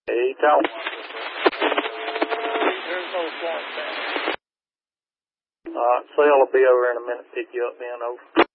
Hey, Tower. There's no swamp down. Sale will be over in a minute. Pick you up, man. Over.